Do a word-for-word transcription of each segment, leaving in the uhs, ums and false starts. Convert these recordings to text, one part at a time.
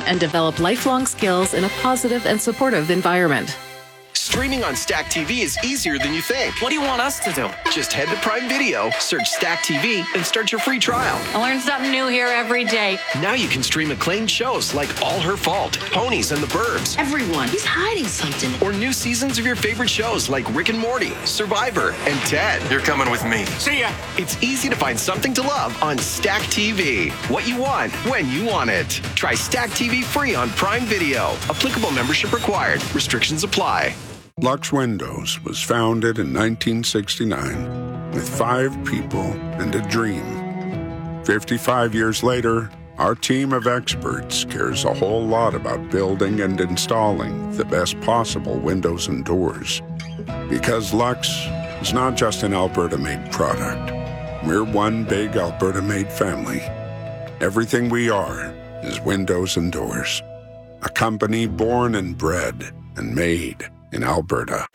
and develop lifelong skills in a positive and supportive environment. Streaming on Stack T V is easier than you think. What do you want us to do? Just head to Prime Video, search Stack T V, and start your free trial. I learn something new here every day. Now you can stream acclaimed shows like All Her Fault, Ponies and the Burbs. Everyone, he's hiding something. Or new seasons of your favorite shows like Rick and Morty, Survivor, and Ted. You're coming with me. See ya. It's easy to find something to love on Stack T V. What you want, when you want it. Try Stack T V free on Prime Video. Applicable membership required. Restrictions apply. Lux Windows was founded in nineteen sixty-nine with five people and a dream. fifty-five years later, our team of experts cares a whole lot about building and installing the best possible windows and doors. Because Lux is not just an Alberta-made product. We're one big Alberta-made family. Everything we are is windows and doors. A company born and bred and made in Alberta.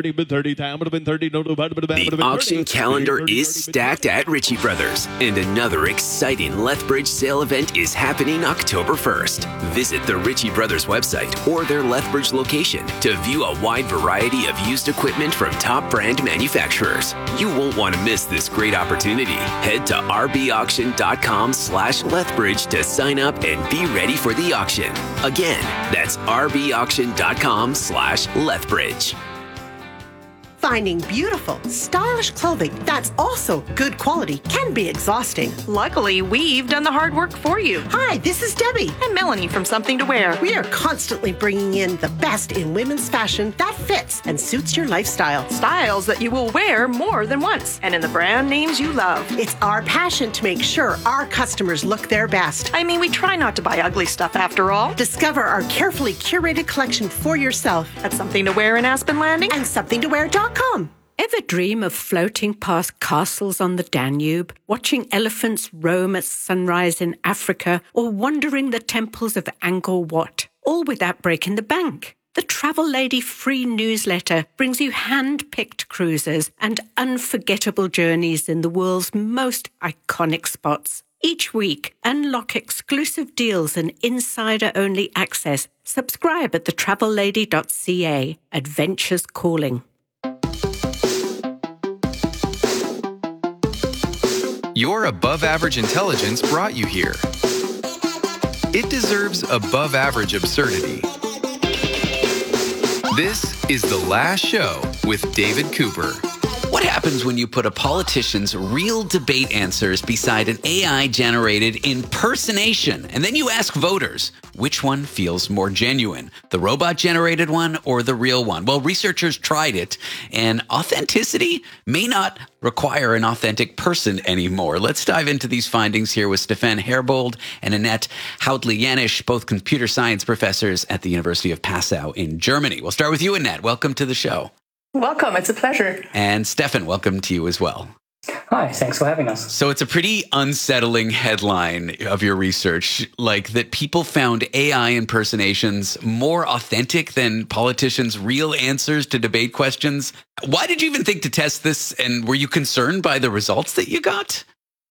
The auction calendar is stacked at Ritchie Brothers, and another exciting Lethbridge sale event is happening October first. Visit the Ritchie Brothers website or their Lethbridge location to view a wide variety of used equipment from top brand manufacturers. You won't want to miss this great opportunity. Head to rbauction.com slash Lethbridge to sign up and be ready for the auction. Again, that's rbauction.com slash Lethbridge. Finding beautiful, stylish clothing that's also good quality can be exhausting. Luckily, we've done the hard work for you. Hi, this is Debbie. And Melanie from Something to Wear. We are constantly bringing in the best in women's fashion that fits and suits your lifestyle. Styles that you will wear more than once, and in the brand names you love. It's our passion to make sure our customers look their best. I mean, we try not to buy ugly stuff after all. Discover our carefully curated collection for yourself at Something to Wear in Aspen Landing and something to wear dot com. Ever dream of floating past castles on the Danube, watching elephants roam at sunrise in Africa, or wandering the temples of Angkor Wat, all without breaking the bank? The Travel Lady free newsletter brings you hand-picked cruises and unforgettable journeys in the world's most iconic spots. Each week, unlock exclusive deals and insider-only access. Subscribe at the travel lady dot c a. Adventures calling. Your above-average intelligence brought you here. It deserves above-average absurdity. This is The Last Show with David Cooper. What happens when you put a politician's real debate answers beside an A I-generated impersonation, and then you ask voters, which one feels more genuine, the robot-generated one or the real one? Well, researchers tried it, and authenticity may not require an authentic person anymore. Let's dive into these findings here with Stefan Herbold and Annette Haudli-Janisch, both computer science professors at the University of Passau in Germany. We'll start with you, Annette. Welcome to the show. Welcome. It's a pleasure. And Stefan, welcome to you as well. Hi, thanks for having us. So it's a pretty unsettling headline of your research, like that people found A I impersonations more authentic than politicians' real answers to debate questions. Why did you even think to test this? And were you concerned by the results that you got?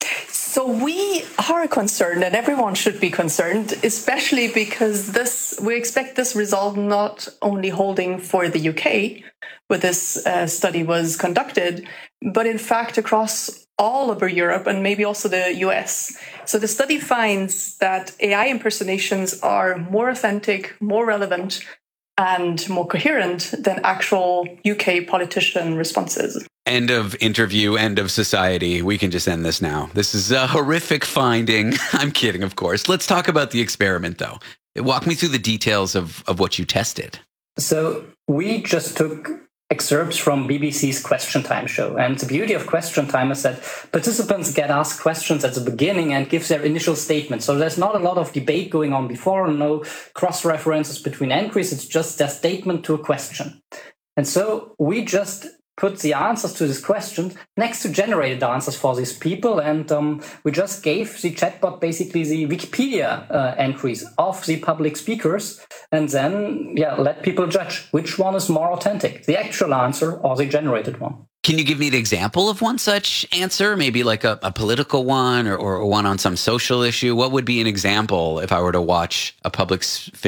So we are concerned, and everyone should be concerned, especially because this we expect this result not only holding for the U K, where this uh, study was conducted, but in fact across all over Europe and maybe also the U S. So the study finds that A I impersonations are more authentic, more relevant, and more coherent than actual U K politician responses. End of interview, end of society. We can just end this now. This is a horrific finding. I'm kidding, of course. Let's talk about the experiment, though. Walk me through the details of, of what you tested. So we just took excerpts from B B C's Question Time show. And the beauty of Question Time is that participants get asked questions at the beginning and give their initial statement. So there's not a lot of debate going on before, no cross-references between entries. It's just their statement to a question. And so we just put the answers to this question next to generated answers for these people. And um, we just gave the chatbot basically the Wikipedia uh, entries of the public speakers. And then, yeah, let people judge which one is more authentic, the actual answer or the generated one. Can you give me an example of one such answer? Maybe like a, a political one or, or one on some social issue? What would be an example if I were to watch a public